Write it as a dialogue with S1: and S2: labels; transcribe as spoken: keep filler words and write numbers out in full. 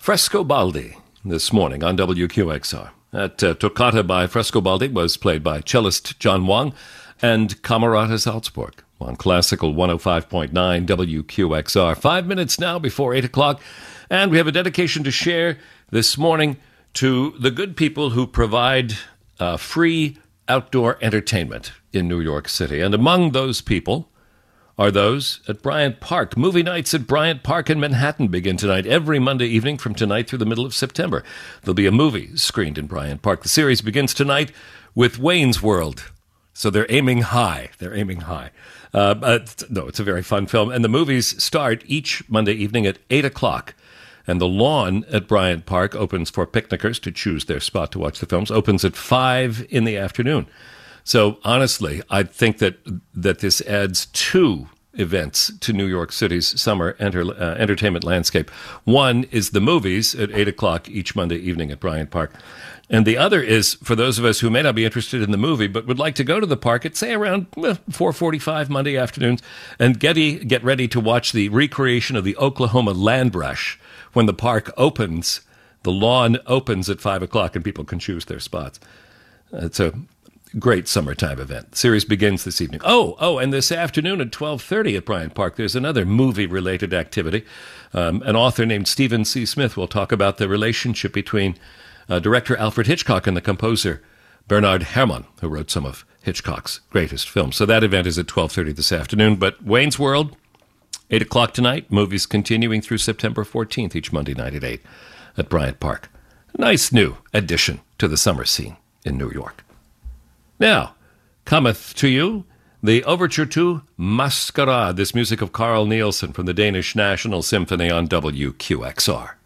S1: Frescobaldi this morning on W Q X R. That uh, Toccata by Frescobaldi was played by cellist John Wang and Camerata Salzburg on Classical one oh five point nine W Q X R. Five minutes now before eight o'clock, and we have a dedication to share this morning to the good people who provide uh, free outdoor entertainment in New York City. And among those people are those at Bryant Park. Movie nights at Bryant Park in Manhattan begin tonight, every Monday evening from tonight through the middle of September. There'll be a movie screened in Bryant Park. The series begins tonight with Wayne's World. So they're aiming high. They're aiming high. Uh, but no, it's a very fun film. And the movies start each Monday evening at eight o'clock. And the lawn at Bryant Park opens for picnickers to choose their spot to watch the films, opens at five in the afternoon. So honestly, I think that that this adds two events to New York City's summer enter, uh, entertainment landscape. One is the movies at eight o'clock each Monday evening at Bryant Park. And the other is for those of us who may not be interested in the movie but would like to go to the park at, say, around well, four forty-five Monday afternoons and get, get ready to watch the recreation of the Oklahoma land rush when the park opens. The lawn opens at five o'clock and people can choose their spots. It's a great summertime event. The series begins this evening. Oh, oh, and this afternoon at twelve thirty at Bryant Park, there's another movie-related activity. Um, an author named Stephen C. Smith will talk about the relationship between uh, director Alfred Hitchcock and the composer Bernard Herrmann, who wrote some of Hitchcock's greatest films. So that event is at twelve thirty this afternoon. But Wayne's World, eight o'clock tonight. Movies continuing through September fourteenth, each Monday night at eight at Bryant Park. Nice new addition to the summer scene in New York. Now, cometh to you the overture to Masquerade, this music of Carl Nielsen from the Danish National Symphony on W Q X R.